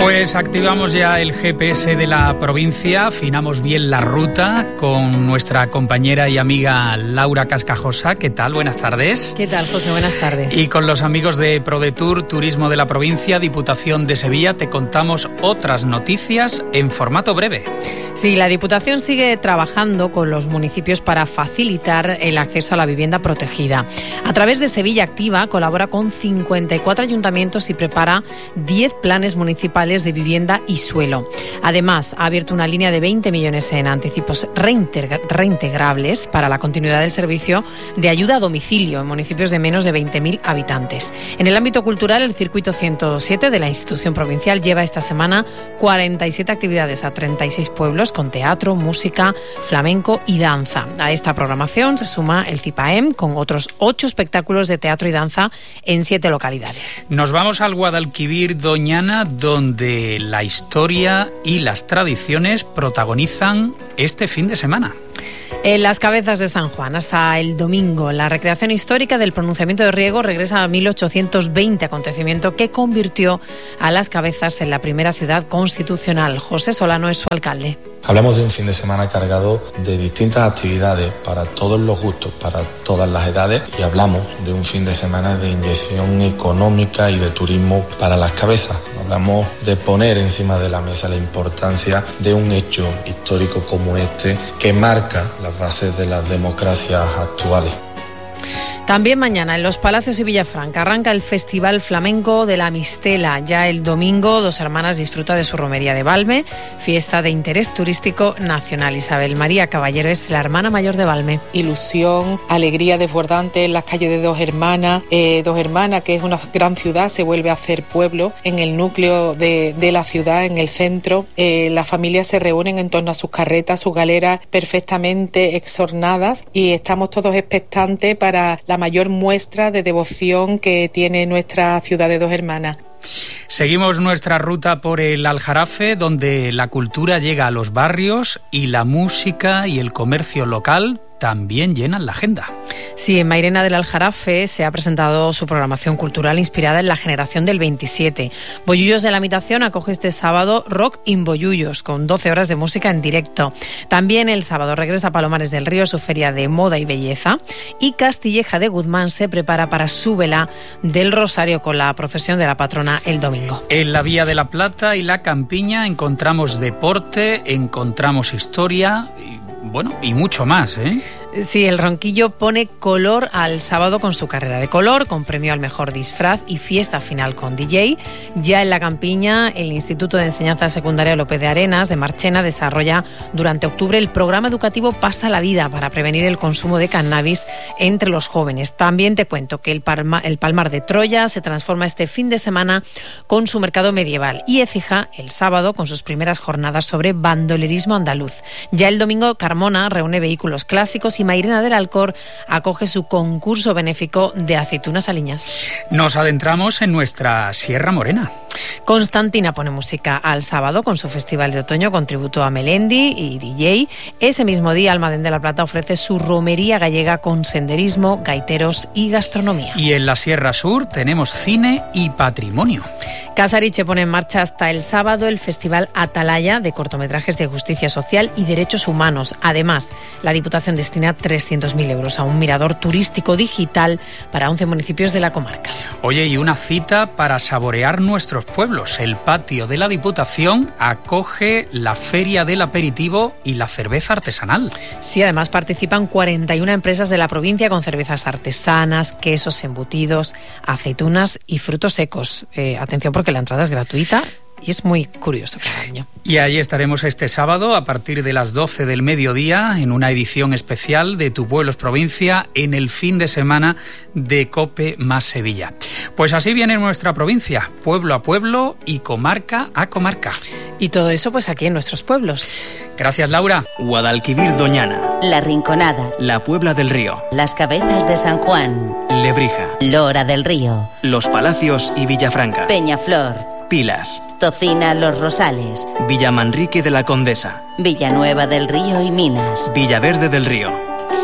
Pues activamos ya el GPS de la provincia, afinamos bien la ruta con nuestra compañera y amiga Laura Cascajosa. ¿Qué tal? Buenas tardes. ¿Qué tal, José? Buenas tardes. Y con los amigos de ProDetour, Turismo de la Provincia, Diputación de Sevilla, te contamos otras noticias en formato breve. Sí, la Diputación sigue trabajando con los municipios para facilitar el acceso a la vivienda protegida. A través de Sevilla Activa colabora con 54 ayuntamientos y prepara 10 planes municipales de vivienda y suelo. Además, ha abierto una línea de 20 millones en anticipos reintegrables para la continuidad del servicio de ayuda a domicilio en municipios de menos de 20.000 habitantes. En el ámbito cultural, el Circuito 107 de la institución provincial lleva esta semana 47 actividades a 36 pueblos con teatro, música, flamenco y danza. A esta programación se suma el CIPAEM con otros 8 espectáculos de teatro y danza en 7 localidades. Nos vamos al Guadalquivir Doñana, donde la historia y las tradiciones protagonizan este fin de semana. En las Cabezas de San Juan, hasta el domingo, la recreación histórica del pronunciamiento de Riego regresa a 1820, acontecimiento que convirtió a Las Cabezas en la primera ciudad constitucional. José Solano es su alcalde. Hablamos de un fin de semana cargado de distintas actividades para todos los gustos, para todas las edades, y hablamos de un fin de semana de inyección económica y de turismo para Las Cabezas. Hablamos de poner encima de la mesa la importancia de un hecho histórico como este que marca las bases de las democracias actuales. También mañana en Los Palacios y Villafranca arranca el Festival Flamenco de la Mistela. Ya el domingo, Dos Hermanas disfruta de su romería de Valme, fiesta de interés turístico nacional. Isabel María Caballero es la hermana mayor de Valme. Ilusión, alegría desbordante en las calles de Dos Hermanas. Dos Hermanas, que es una gran ciudad, se vuelve a hacer pueblo en el núcleo de la ciudad, en el centro. Las familias se reúnen en torno a sus carretas, sus galeras perfectamente exornadas, y estamos todos expectantes para la mayor muestra de devoción que tiene nuestra ciudad de Dos Hermanas. Seguimos nuestra ruta por el Aljarafe, donde la cultura llega a los barrios y la música y el comercio local también llenan la agenda. Sí, en Mairena del Aljarafe se ha presentado su programación cultural inspirada en la generación del 27. Bollullos de la Mitación acoge este sábado Rock in Bollullos, con 12 horas de música en directo. También el sábado regresa Palomares del Río, su feria de moda y belleza, y Castilleja de Guzmán se prepara para su vela del Rosario con la procesión de la patrona el domingo. En la Vía de la Plata y la Campiña encontramos deporte, encontramos historia y mucho más, ¿eh? Sí, el Ronquillo pone color al sábado con su carrera de color, con premio al mejor disfraz y fiesta final con DJ. Ya en la Campiña, el Instituto de Enseñanza Secundaria López de Arenas de Marchena desarrolla durante octubre el programa educativo Pasa la Vida para prevenir el consumo de cannabis entre los jóvenes. También te cuento que el Palmar de Troya se transforma este fin de semana con su mercado medieval, y Écija el sábado con sus primeras jornadas sobre bandolerismo andaluz. Ya el domingo, Carmona reúne vehículos clásicos y Mairena del Alcor acoge su concurso benéfico de aceitunas aliñas. Nos adentramos en nuestra Sierra Morena. Constantina pone música al sábado con su festival de otoño con tributo a Melendi y DJ. Ese mismo día, Almadén de la Plata ofrece su romería gallega con senderismo, gaiteros y gastronomía. Y en la Sierra Sur tenemos cine y patrimonio. Casariche pone en marcha hasta el sábado el Festival Atalaya de cortometrajes de justicia social y derechos humanos. Además, la Diputación destina 300.000 euros a un mirador turístico digital para 11 municipios de la comarca. Oye, y una cita para saborear nuestros pueblos. El patio de la Diputación acoge la Feria del Aperitivo y la cerveza artesanal. Sí, además participan 41 empresas de la provincia con cervezas artesanas, quesos embutidos, aceitunas y frutos secos. Atención, porque la entrada es gratuita y es muy curioso cada año. Y ahí estaremos este sábado a partir de las 12 del mediodía en una edición especial de Tu Pueblo es Provincia en el fin de semana de COPE más Sevilla. Pues así viene nuestra provincia, pueblo a pueblo y comarca a comarca. Y todo eso pues aquí en nuestros pueblos. Gracias, Laura. Guadalquivir Doñana, La Rinconada, La Puebla del Río, Las Cabezas de San Juan, Lebrija, Lora del Río, Los Palacios y Villafranca, Peñaflor, Pilas, Tocina Los Rosales, Villamanrique de la Condesa, Villanueva del Río y Minas, Villaverde del Río.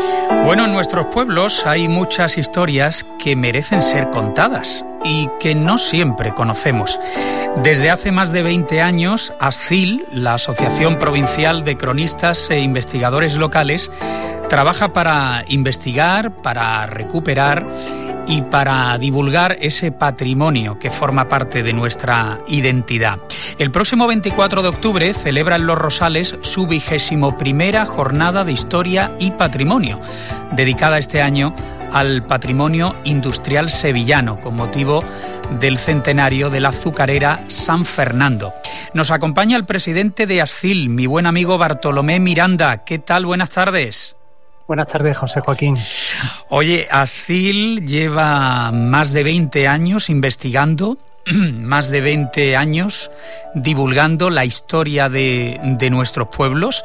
Bueno, en nuestros pueblos hay muchas historias que merecen ser contadas y que no siempre conocemos. Desde hace más de 20 años, ASCIL, la Asociación Provincial de Cronistas e Investigadores Locales, trabaja para investigar, para recuperar y para divulgar ese patrimonio que forma parte de nuestra identidad. El próximo 24 de octubre celebra en Los Rosales su 21ª Jornada de Historia y Patrimonio, dedicada este año al patrimonio industrial sevillano, con motivo del centenario de la azucarera San Fernando. Nos acompaña el presidente de ASCIL, mi buen amigo Bartolomé Miranda. ¿Qué tal? Buenas tardes. Buenas tardes, José Joaquín. Oye, ASCIL lleva más de 20 años investigando, más de 20 años divulgando la historia de nuestros pueblos.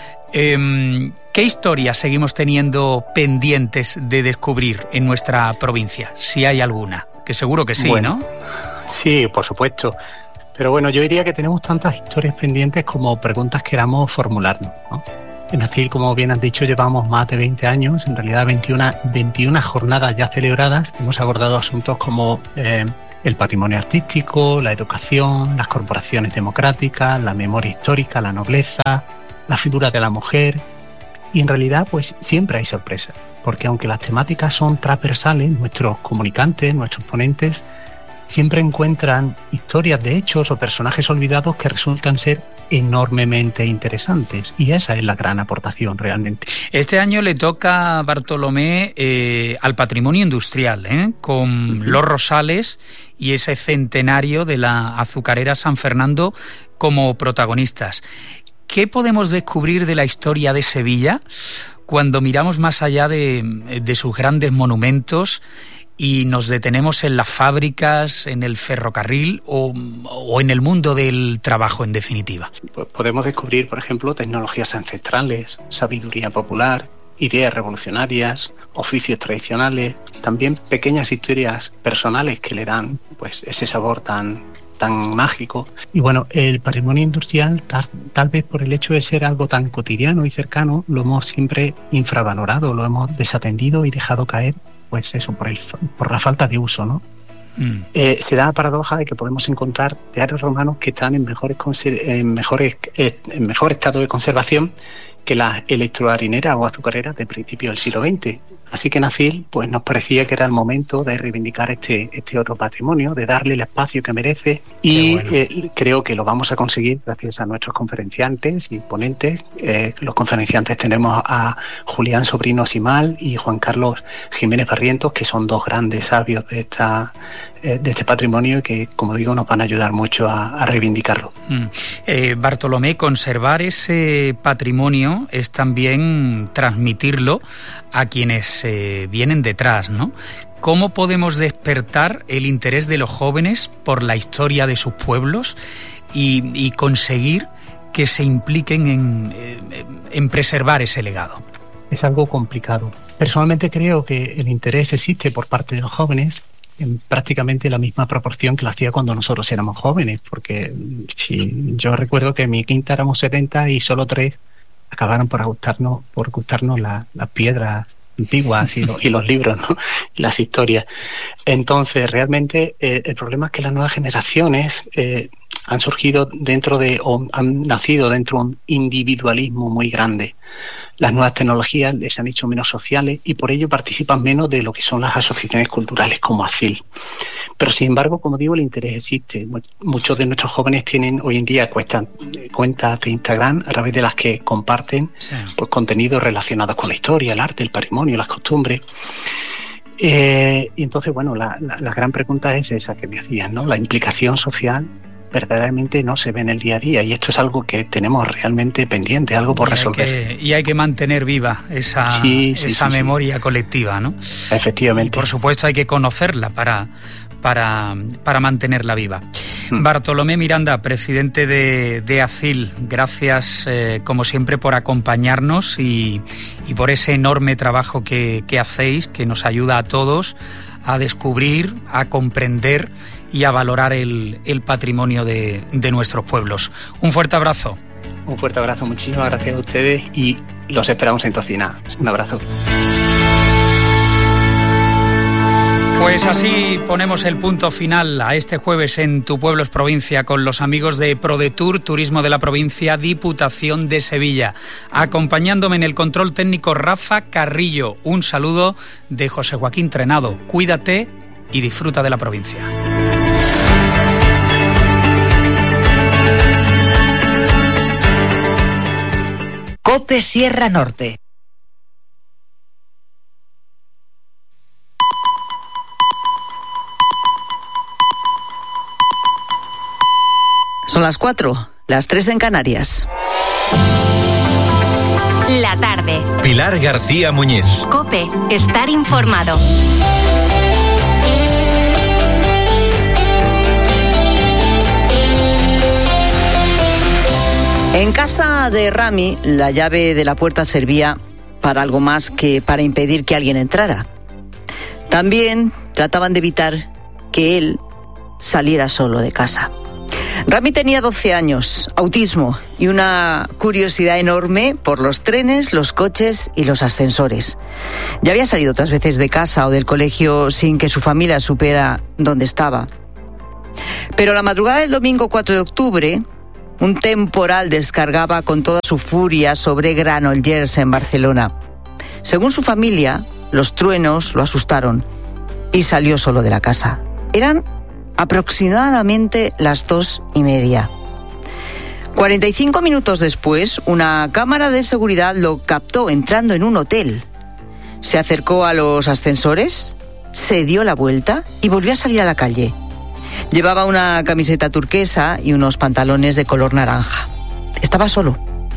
¿Qué historias seguimos teniendo pendientes de descubrir en nuestra provincia? Si hay alguna, que seguro que sí, bueno, ¿no? Sí, por supuesto. Pero bueno, yo diría que tenemos tantas historias pendientes como preguntas que queramos formularnos, ¿no? En ASCIL, como bien has dicho, llevamos más de 20 años, en realidad 21 jornadas ya celebradas. Hemos abordado asuntos como el patrimonio artístico, la educación, las corporaciones democráticas, la memoria histórica, la nobleza, la figura de la mujer. Y en realidad, pues siempre hay sorpresas, porque aunque las temáticas son transversales, nuestros comunicantes, nuestros ponentes, siempre encuentran historias de hechos o personajes olvidados que resultan ser enormemente interesantes, y esa es la gran aportación realmente. Este año le toca, Bartolomé, al patrimonio industrial, con Los Rosales y ese centenario de la azucarera San Fernando como protagonistas. ¿Qué podemos descubrir de la historia de Sevilla cuando miramos más allá de sus grandes monumentos y nos detenemos en las fábricas, en el ferrocarril o en el mundo del trabajo, en definitiva? Pues podemos descubrir, por ejemplo, tecnologías ancestrales, sabiduría popular, ideas revolucionarias, oficios tradicionales, también pequeñas historias personales que le dan pues ese sabor tan mágico. Y bueno, el patrimonio industrial, tal vez por el hecho de ser algo tan cotidiano y cercano, lo hemos siempre infravalorado, lo hemos desatendido y dejado caer, pues eso, por la falta de uso, ¿no? Se da la paradoja de que podemos encontrar teatros romanos que están en mejor estado de conservación que las electroharineras o azucareras de principios del siglo XX. Así que en ASCIL pues nos parecía que era el momento de reivindicar este otro patrimonio, de darle el espacio que merece, y bueno, creo que lo vamos a conseguir gracias a nuestros conferenciantes y ponentes. Los conferenciantes tenemos a Julián Sobrino Simal y Juan Carlos Jiménez Barrientos, que son dos grandes sabios de este patrimonio y que, como digo, nos van a ayudar mucho a reivindicarlo. Bartolomé, conservar ese patrimonio es también transmitirlo a quienes vienen detrás, ¿no? ¿Cómo podemos despertar el interés de los jóvenes por la historia de sus pueblos y conseguir que se impliquen en preservar ese legado? Es algo complicado. Personalmente creo que el interés existe por parte de los jóvenes en prácticamente la misma proporción que lo hacía cuando nosotros éramos jóvenes, porque si yo recuerdo que en mi quinta éramos 70 y solo 3 acabaron por gustarnos las piedras antiguas y los libros, ¿no? Las historias. Entonces, realmente el problema es que las nuevas generaciones han surgido han nacido dentro de un individualismo muy grande. Las nuevas tecnologías les han hecho menos sociales y por ello participan menos de lo que son las asociaciones culturales como ASCIL. Pero sin embargo, como digo, el interés existe. Muchos de nuestros jóvenes tienen hoy en día cuentas de Instagram a través de las que comparten pues contenidos relacionados con la historia, el arte, el patrimonio, las costumbres. Y entonces, bueno, la gran pregunta es esa que me hacías, ¿no? La implicación social verdaderamente no se ve en el día a día, y esto es algo que tenemos realmente pendiente, algo por resolver. Y hay que mantener viva esa memoria colectiva, ¿no? Efectivamente. Y por supuesto hay que conocerla para mantenerla viva. Bartolomé Miranda, presidente de ASCIL, gracias como siempre por acompañarnos y por ese enorme trabajo que hacéis, que nos ayuda a todos a descubrir, a comprender y a valorar el patrimonio de nuestros pueblos. Un fuerte abrazo. Un fuerte abrazo, muchísimas gracias a ustedes y los esperamos en Tocina. Un abrazo. Pues así ponemos el punto final a este jueves en Tu Pueblo es Provincia con los amigos de ProDetour, Turismo de la Provincia, Diputación de Sevilla. Acompañándome en el control técnico Rafa Carrillo. Un saludo de José Joaquín Trenado. Cuídate y disfruta de la provincia. COPE Sierra Norte. Son las 4, las 3 en Canarias. La tarde. Pilar García Muñiz. COPE, estar informado. En casa de Rami, la llave de la puerta servía para algo más que para impedir que alguien entrara. También trataban de evitar que él saliera solo de casa. Rami tenía 12 años, autismo y una curiosidad enorme por los trenes, los coches y los ascensores. Ya había salido otras veces de casa o del colegio sin que su familia supiera dónde estaba. Pero la madrugada del domingo 4 de octubre, un temporal descargaba con toda su furia sobre Granollers en Barcelona. Según su familia, los truenos lo asustaron y salió solo de la casa. Eran aproximadamente las 2:30. 45 minutos después, una cámara de seguridad lo captó entrando en un hotel. Se acercó a los ascensores, se dio la vuelta y volvió a salir a la calle. Llevaba una camiseta turquesa y unos pantalones de color naranja. Estaba solo.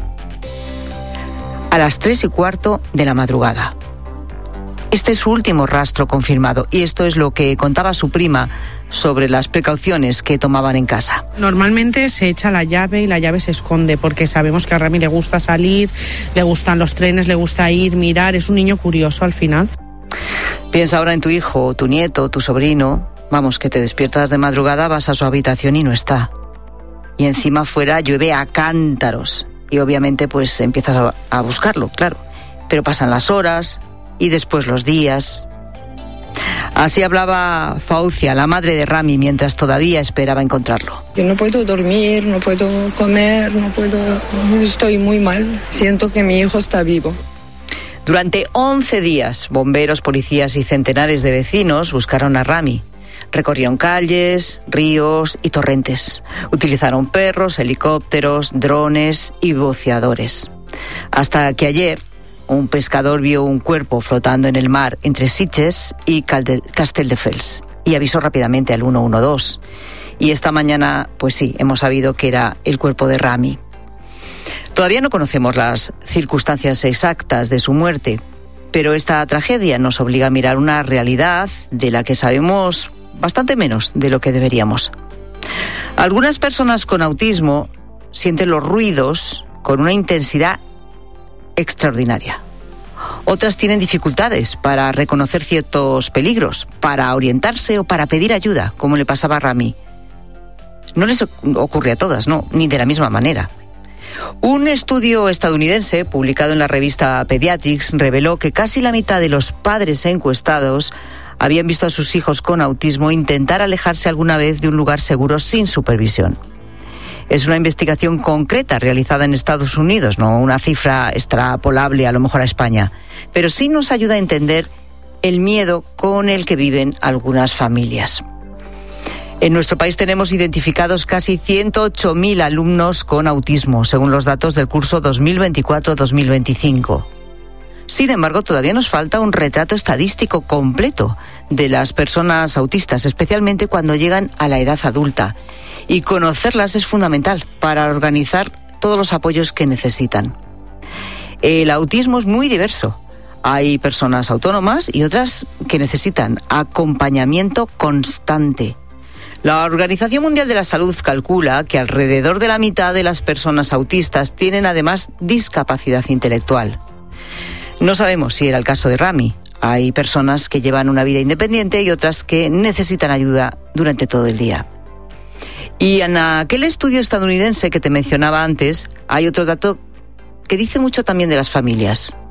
A las 3:15 de la madrugada. Este es su último rastro confirmado y esto es lo que contaba su prima sobre las precauciones que tomaban en casa. Normalmente se echa la llave y la llave se esconde porque sabemos que a Rami le gusta salir, le gustan los trenes, le gusta ir, mirar, es un niño curioso al final. Piensa ahora en tu hijo, tu nieto, tu sobrino. Vamos, que te despiertas de madrugada, vas a su habitación y no está. Y encima fuera llueve a cántaros y obviamente pues empiezas a buscarlo, claro. Pero pasan las horas y después los días. Así hablaba Faucia, la madre de Rami, mientras todavía esperaba encontrarlo. Yo no puedo dormir, no puedo comer, estoy muy mal. Siento que mi hijo está vivo. Durante 11 días, bomberos, policías y centenares de vecinos buscaron a Rami. Recorrieron calles, ríos y torrentes. Utilizaron perros, helicópteros, drones y buceadores. Hasta que ayer un pescador vio un cuerpo flotando en el mar entre Sitges y Castelldefels y avisó rápidamente al 112. Y esta mañana, pues sí, hemos sabido que era el cuerpo de Rami. Todavía no conocemos las circunstancias exactas de su muerte, pero esta tragedia nos obliga a mirar una realidad de la que sabemos bastante menos de lo que deberíamos. Algunas personas con autismo sienten los ruidos con una intensidad extraordinaria. Otras tienen dificultades para reconocer ciertos peligros, para orientarse o para pedir ayuda, como le pasaba a Rami. No les ocurre a todas, no, ni de la misma manera. Un estudio estadounidense publicado en la revista Pediatrics reveló que casi la mitad de los padres encuestados habían visto a sus hijos con autismo intentar alejarse alguna vez de un lugar seguro sin supervisión. Es una investigación concreta realizada en Estados Unidos, no una cifra extrapolable a lo mejor a España, pero sí nos ayuda a entender el miedo con el que viven algunas familias. En nuestro país tenemos identificados casi 108.000 alumnos con autismo, según los datos del curso 2024-2025. Sin embargo, todavía nos falta un retrato estadístico completo de las personas autistas, especialmente cuando llegan a la edad adulta. Y conocerlas es fundamental para organizar todos los apoyos que necesitan. El autismo es muy diverso. Hay personas autónomas y otras que necesitan acompañamiento constante. La Organización Mundial de la Salud calcula que alrededor de la mitad de las personas autistas tienen además discapacidad intelectual. No sabemos si era el caso de Rami. Hay personas que llevan una vida independiente y otras que necesitan ayuda durante todo el día. Y en aquel estudio estadounidense que te mencionaba antes, hay otro dato que dice mucho también de las familias.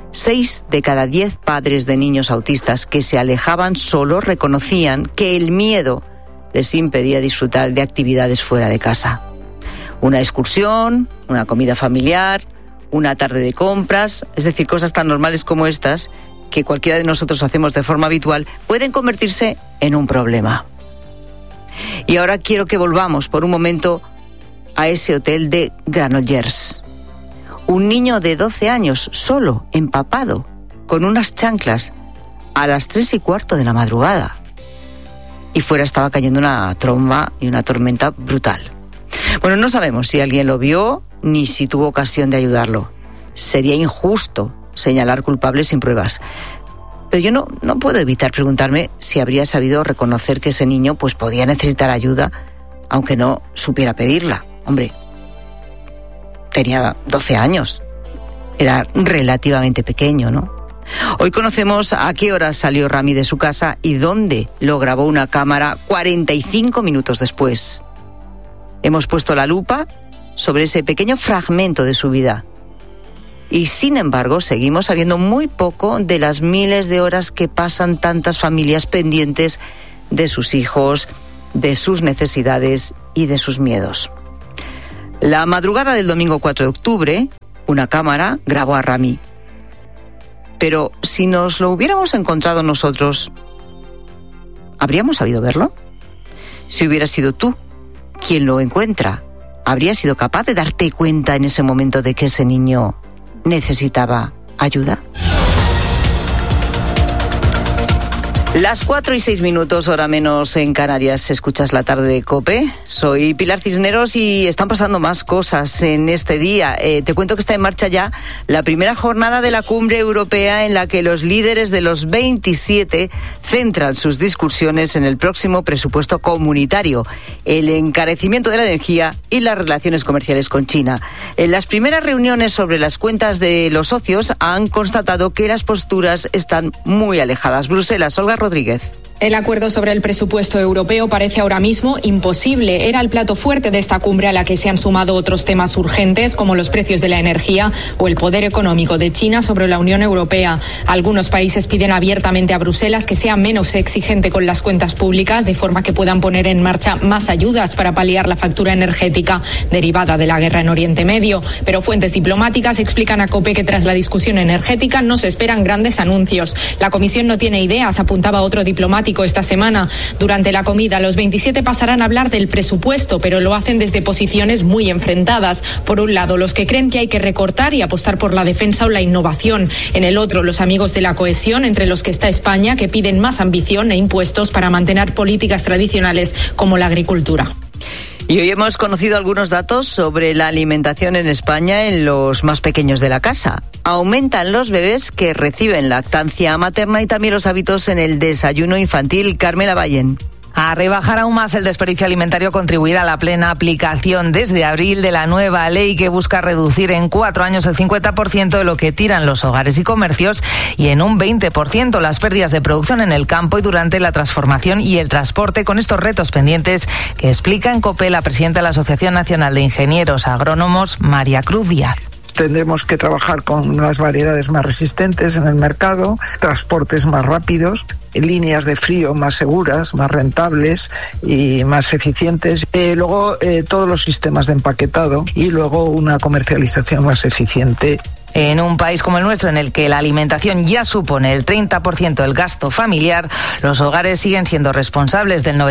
6 de cada 10 padres de niños autistas que se alejaban solo reconocían que el miedo les impedía disfrutar de actividades fuera de casa. Una excursión, una comida familiar, una tarde de compras, es decir, cosas tan normales como estas que cualquiera de nosotros hacemos de forma habitual, pueden convertirse en un problema. Y ahora quiero que volvamos por un momento a ese hotel de Granollers. Un niño de 12 años, solo, empapado, con unas chanclas, a las 3:15 de la madrugada. Y fuera estaba cayendo una tromba y una tormenta brutal. Bueno, no sabemos si alguien lo vio ni si tuvo ocasión de ayudarlo. Sería injusto señalar culpables sin pruebas. Pero yo no puedo evitar preguntarme si habría sabido reconocer que ese niño pues podía necesitar ayuda, aunque no supiera pedirla. Hombre, tenía 12 años. Era relativamente pequeño, ¿no? Hoy conocemos a qué hora salió Rami de su casa y dónde lo grabó una cámara 45 minutos después. Hemos puesto la lupa sobre ese pequeño fragmento de su vida. Y sin embargo, seguimos sabiendo muy poco de las miles de horas que pasan tantas familias pendientes de sus hijos, de sus necesidades y de sus miedos. La madrugada del domingo 4 de octubre, una cámara grabó a Rami. Pero si nos lo hubiéramos encontrado nosotros, ¿habríamos sabido verlo? Si hubiera sido tú quien lo encuentra, ¿habrías sido capaz de darte cuenta en ese momento de que ese niño necesitaba ayuda? Las 4:06, hora menos en Canarias. Escuchas La Tarde de COPE. Soy Pilar Cisneros y están pasando más cosas en este día. Te cuento que está en marcha ya la primera jornada de la Cumbre Europea en la que los líderes de los 27 centran sus discusiones en el próximo presupuesto comunitario, el encarecimiento de la energía y las relaciones comerciales con China. En las primeras reuniones sobre las cuentas de los socios han constatado que las posturas están muy alejadas. Bruselas, Olga Rodríguez. El acuerdo sobre el presupuesto europeo parece ahora mismo imposible. Era el plato fuerte de esta cumbre a la que se han sumado otros temas urgentes como los precios de la energía o el poder económico de China sobre la Unión Europea. Algunos países piden abiertamente a Bruselas que sea menos exigente con las cuentas públicas de forma que puedan poner en marcha más ayudas para paliar la factura energética derivada de la guerra en Oriente Medio. Pero fuentes diplomáticas explican a COPE que tras la discusión energética no se esperan grandes anuncios. La Comisión no tiene ideas, apuntaba otro diplomático esta semana. Durante la comida, los 27 pasarán a hablar del presupuesto, pero lo hacen desde posiciones muy enfrentadas. Por un lado, los que creen que hay que recortar y apostar por la defensa o la innovación. En el otro, los amigos de la cohesión, entre los que está España, que piden más ambición e impuestos para mantener políticas tradicionales como la agricultura. Y hoy hemos conocido algunos datos sobre la alimentación en España en los más pequeños de la casa. Aumentan los bebés que reciben lactancia materna y también los hábitos en el desayuno infantil. Carmela Vallen. A rebajar aún más el desperdicio alimentario contribuirá a la plena aplicación desde abril de la nueva ley que busca reducir en 4 años el 50% de lo que tiran los hogares y comercios y en un 20% las pérdidas de producción en el campo y durante la transformación y el transporte, con estos retos pendientes que explica en COPE la presidenta de la Asociación Nacional de Ingenieros Agrónomos, María Cruz Díaz. Tendremos que trabajar con unas variedades más resistentes en el mercado, transportes más rápidos, líneas de frío más seguras, más rentables y más eficientes. Luego todos los sistemas de empaquetado y luego una comercialización más eficiente. En un país como el nuestro, en el que la alimentación ya supone el 30% del gasto familiar, los hogares siguen siendo responsables del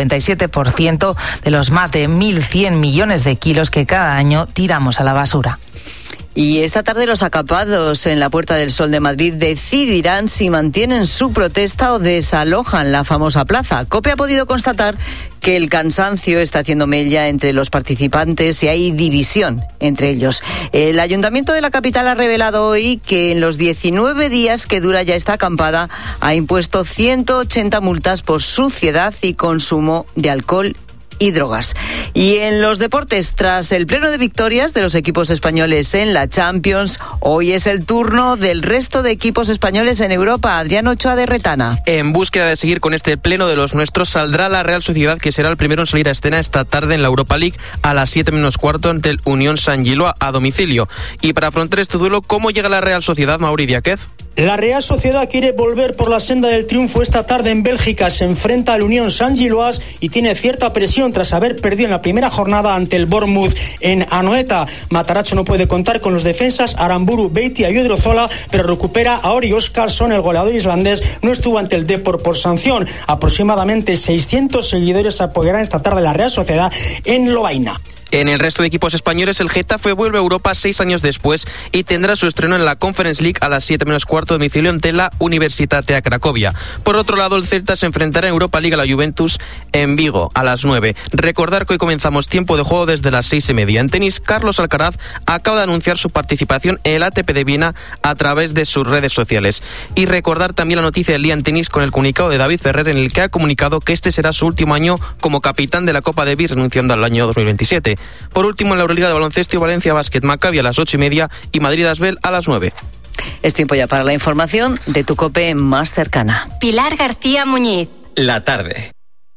97% de los más de 1.100 millones de kilos que cada año tiramos a la basura. Y esta tarde los acampados en la Puerta del Sol de Madrid decidirán si mantienen su protesta o desalojan la famosa plaza. COPE ha podido constatar que el cansancio está haciendo mella entre los participantes y hay división entre ellos. El Ayuntamiento de la capital ha revelado hoy que en los 19 días que dura ya esta acampada ha impuesto 180 multas por suciedad y consumo de alcohol y drogas. Y en los deportes, tras el pleno de victorias de los equipos españoles en la Champions, hoy es el turno del resto de equipos españoles en Europa. Adrián Ochoa de Retana. En búsqueda de seguir con este pleno de los nuestros, saldrá la Real Sociedad, que será el primero en salir a escena esta tarde en la Europa League a las 7:15 ante el Unión San Giloa a domicilio. Y para afrontar este duelo, ¿cómo llega la Real Sociedad, Mauri Diáquez? La Real Sociedad quiere volver por la senda del triunfo esta tarde en Bélgica. Se enfrenta al Unión Saint-Gilloise y tiene cierta presión tras haber perdido en la primera jornada ante el Bournemouth en Anoeta. Matarazzo no puede contar con los defensas Aramburu, Beitia y Odriozola, pero recupera a Ori Oscarsson. El goleador islandés no estuvo ante el Depor por sanción. Aproximadamente 600 seguidores apoyarán esta tarde la Real Sociedad en Lovaina. En el resto de equipos españoles, el Getafe vuelve a Europa 6 años después y tendrá su estreno en la Conference League a las 7 menos cuarto domicilio ante la Universitatea Cracovia. Por otro lado, el Celta se enfrentará en Europa League a la Juventus en Vigo a las 9. Recordar que hoy comenzamos tiempo de juego desde las 6:30. En tenis, Carlos Alcaraz acaba de anunciar su participación en el ATP de Viena a través de sus redes sociales. Y recordar también la noticia del día en tenis con el comunicado de David Ferrer, en el que ha comunicado que este será su último año como capitán de la Copa Davis, renunciando al año 2027. Por último, en la Euroliga de baloncesto, Valencia Basket Maccabi a las 8:30 y Madrid Asbel a las 9. Es tiempo ya para la información de tu COPE más cercana. Pilar García Muñiz. La tarde.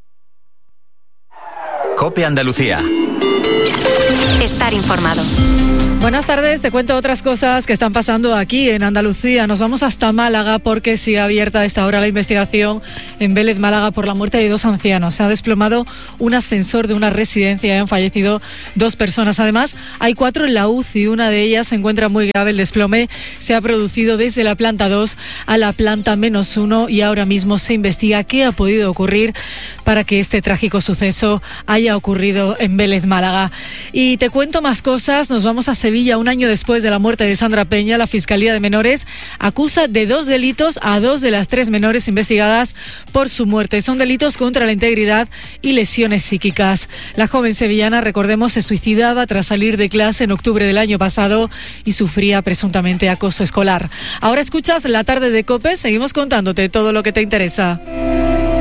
COPE Andalucía. Estar informado. Buenas tardes, te cuento otras cosas que están pasando aquí en Andalucía. Nos vamos hasta Málaga porque sigue abierta a esta hora la investigación en Vélez, Málaga, por la muerte de 2 ancianos. Se ha desplomado un ascensor de una residencia y han fallecido 2 personas. Además, hay 4 en la UCI. Una de ellas se encuentra muy grave. El desplome se ha producido desde la planta 2 a la planta -1 y ahora mismo se investiga qué ha podido ocurrir para que este trágico suceso haya ocurrido en Vélez, Málaga. Y te cuento más cosas. Nos vamos a Sevilla. Un año después de la muerte de Sandra Peña, la Fiscalía de Menores acusa de 2 delitos a 2 de las 3 menores investigadas por su muerte. Son delitos contra la integridad y lesiones psíquicas. La joven sevillana, recordemos, se suicidaba tras salir de clase en octubre del año pasado y sufría presuntamente acoso escolar. Ahora escuchas La Tarde de COPE. Seguimos contándote todo lo que te interesa.